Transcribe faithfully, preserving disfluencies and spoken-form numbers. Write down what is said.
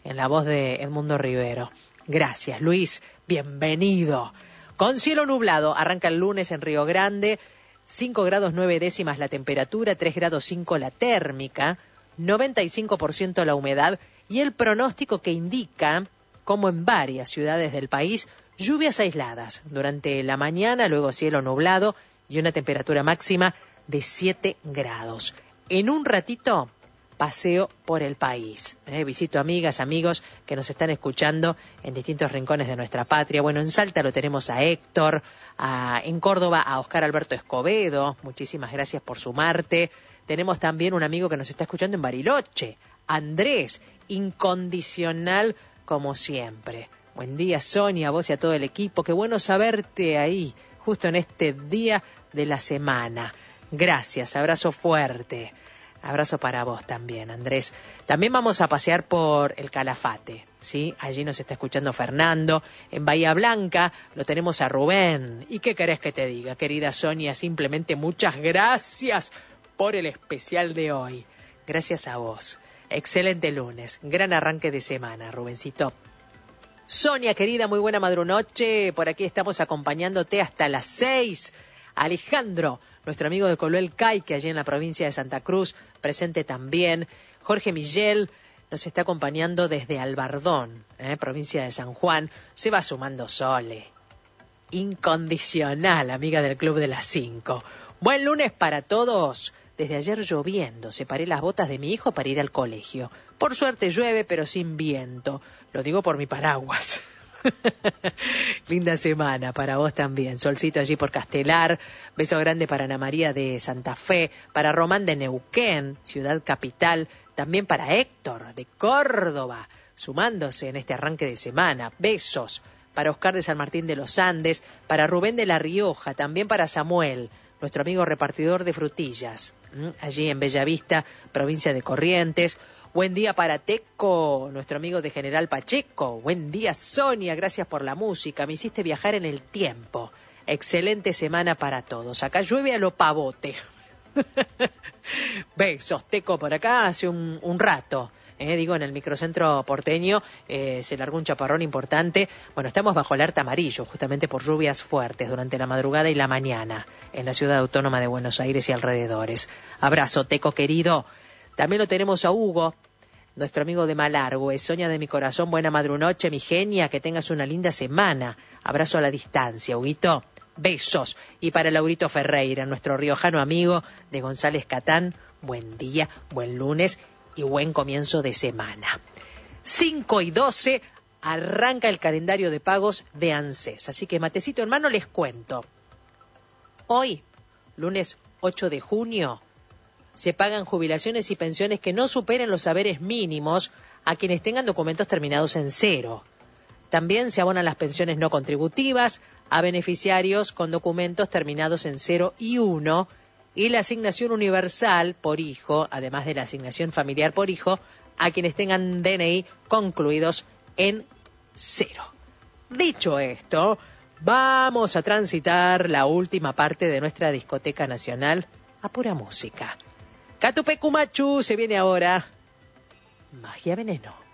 en la voz de Edmundo Rivero. Gracias, Luis, bienvenido. Con cielo nublado, arranca el lunes en Río Grande, cinco grados nueve décimas la temperatura, tres grados cinco la térmica, noventa y cinco por ciento la humedad y el pronóstico que indica, como en varias ciudades del país, lluvias aisladas durante la mañana, luego cielo nublado y una temperatura máxima de siete grados. En un ratito, paseo por el país. Eh, visito amigas, amigos que nos están escuchando en distintos rincones de nuestra patria. Bueno, en Salta lo tenemos a Héctor, a, en Córdoba a Oscar Alberto Escobedo. Muchísimas gracias por sumarte. Tenemos también un amigo que nos está escuchando en Bariloche, Andrés, incondicional como siempre. Buen día, Sonia, a vos y a todo el equipo. Qué bueno saberte ahí, justo en este día de la semana. Gracias, abrazo fuerte. Abrazo para vos también, Andrés. También vamos a pasear por el Calafate, ¿sí? Allí nos está escuchando Fernando. En Bahía Blanca lo tenemos a Rubén. ¿Y qué querés que te diga, querida Sonia? Simplemente muchas gracias por el especial de hoy. Gracias a vos. Excelente lunes. Gran arranque de semana, Rubencito. Sonia, querida, muy buena madrunoche. Por aquí estamos acompañándote hasta las seis. Alejandro, nuestro amigo de Coluel Caique, allí en la provincia de Santa Cruz, presente también. Jorge Miguel nos está acompañando desde Albardón, ¿eh? provincia de San Juan. Se va sumando Sole. Incondicional, amiga del Club de las Cinco. Buen lunes para todos. Desde ayer lloviendo, separé las botas de mi hijo para ir al colegio. Por suerte llueve, pero sin viento. Lo digo por mi paraguas. Linda semana para vos también. Solcito allí por Castelar. Beso grande para Ana María de Santa Fe, para Román de Neuquén, ciudad capital. También para Héctor de Córdoba, sumándose en este arranque de semana. Besos para Oscar de San Martín de los Andes, para Rubén de La Rioja, también para Samuel, nuestro amigo repartidor de frutillas, allí en Bellavista, provincia de Corrientes. Buen día para Teco, nuestro amigo de General Pacheco. Buen día, Sonia, gracias por la música. Me hiciste viajar en el tiempo. Excelente semana para todos. Acá llueve a lo pavote. Besos, Teco, por acá hace un, un rato. Eh, digo, en el microcentro porteño eh, se largó un chaparrón importante. Bueno, estamos bajo alerta amarillo, justamente por lluvias fuertes durante la madrugada y la mañana en la ciudad autónoma de Buenos Aires y alrededores. Abrazo, Teco, querido. También lo tenemos a Hugo, nuestro amigo de Malargüe. Sonia de mi corazón, buena madrunoche, mi genia, que tengas una linda semana. Abrazo a la distancia, Huguito. Besos. Y para Laurito Ferreira, nuestro riojano amigo de González Catán, buen día, buen lunes y buen comienzo de semana. cinco y doce arranca el calendario de pagos de ANSES. Así que matecito en mano les cuento. Hoy, lunes ocho de junio, se pagan jubilaciones y pensiones que no superen los haberes mínimos a quienes tengan documentos terminados en cero. También se abonan las pensiones no contributivas a beneficiarios con documentos terminados en cero y uno y la asignación universal por hijo, además de la asignación familiar por hijo, a quienes tengan D N I concluidos en cero. Dicho esto, vamos a transitar la última parte de nuestra discoteca nacional a pura música. Catupecumachu se viene ahora. Magia Veneno.